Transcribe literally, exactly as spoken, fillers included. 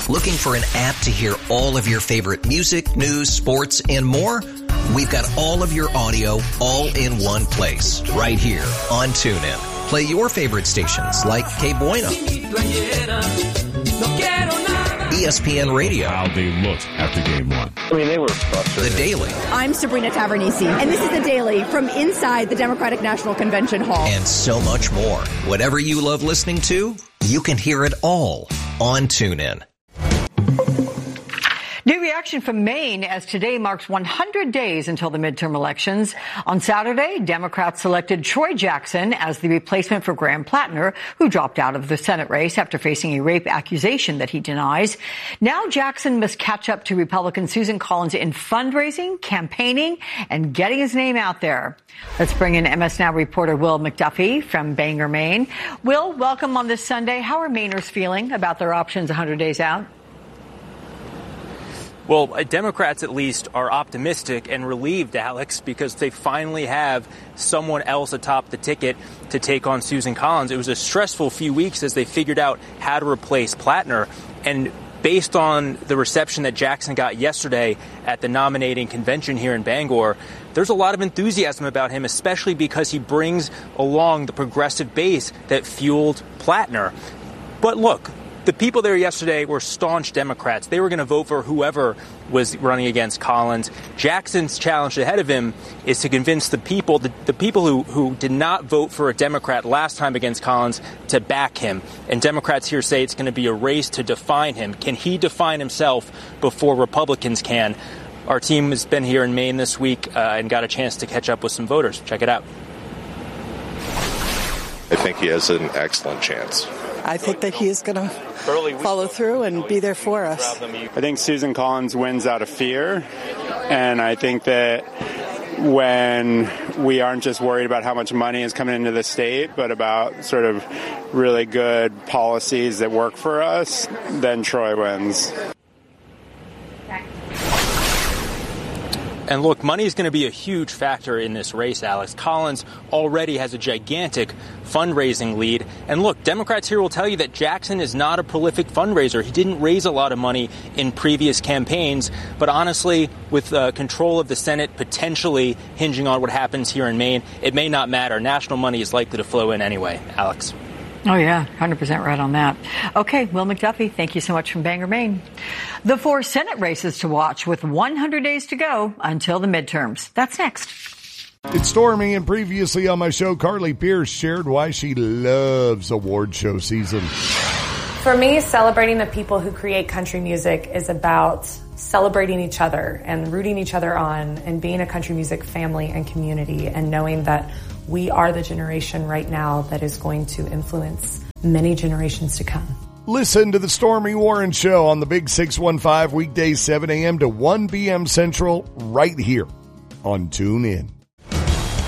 Looking for an app to hear all of your favorite music, news, sports, and more? We've got all of your audio all in one place, right here on TuneIn. Play your favorite stations like K Bueno, E S P N Radio. How they looked after game one. I mean, they were frustrated. The Daily. I'm Sabrina Tavernisi, and this is The Daily from inside the Democratic National Convention Hall. And so much more. Whatever you love listening to, you can hear it all on TuneIn. New reaction from Maine as today marks one hundred days until the midterm elections. On Saturday, Democrats selected Troy Jackson as the replacement for Graham Plattner, who dropped out of the Senate race after facing a rape accusation that he denies. Now Jackson must catch up to Republican Susan Collins in fundraising, campaigning, and getting his name out there. Let's bring in M S Now reporter Will McDuffie from Bangor, Maine. Will, welcome on this Sunday. How are Mainers feeling about their options one hundred days out? Well, Democrats at least are optimistic and relieved, Alex, because they finally have someone else atop the ticket to take on Susan Collins. It was a stressful few weeks as they figured out how to replace Plattner. And based on the reception that Jackson got yesterday at the nominating convention here in Bangor, there's a lot of enthusiasm about him, especially because he brings along the progressive base that fueled Plattner. But look, the people there yesterday were staunch Democrats. They were going to vote for whoever was running against Collins. Jackson's challenge ahead of him is to convince the people, the, the people who, who did not vote for a Democrat last time against Collins, to back him. And Democrats here say it's going to be a race to define him. Can he define himself before Republicans can? Our team has been here in Maine this week uh, and got a chance to catch up with some voters. Check it out. I think he has an excellent chance. I think that he is going to follow through and be there for us. I think Susan Collins wins out of fear, and I think that when we aren't just worried about how much money is coming into the state, but about sort of really good policies that work for us, then Troy wins. And look, money is going to be a huge factor in this race, Alex. Collins already has a gigantic fundraising lead. And look, Democrats here will tell you that Jackson is not a prolific fundraiser. He didn't raise a lot of money in previous campaigns. But honestly, with uh, control of the Senate potentially hinging on what happens here in Maine, it may not matter. National money is likely to flow in anyway, Alex. Oh, yeah, one hundred percent right on that. Okay, Will McDuffie, thank you so much from Bangor, Maine. The four Senate races to watch with one hundred days to go until the midterms. That's next. It's Stormy, and previously on my show, Carly Pierce shared why she loves award show season. For me, celebrating the people who create country music is about celebrating each other and rooting each other on and being a country music family and community and knowing that we are the generation right now that is going to influence many generations to come. Listen to the Stormy Warren Show on the Big six one five, weekdays seven a.m. to one p.m. Central, right here on TuneIn.